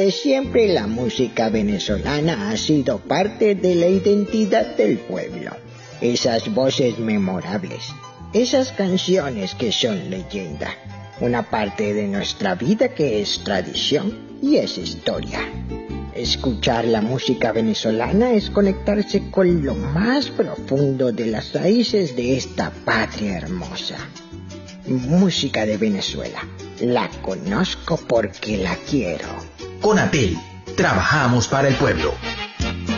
Desde siempre la música venezolana ha sido parte de la identidad del pueblo. Esas voces memorables, esas canciones que son leyenda, una parte de nuestra vida que es tradición y es historia. Escuchar la música venezolana es conectarse con lo más profundo de las raíces de esta patria hermosa. Música de Venezuela. La conozco porque la quiero. Conatel. Trabajamos para el pueblo.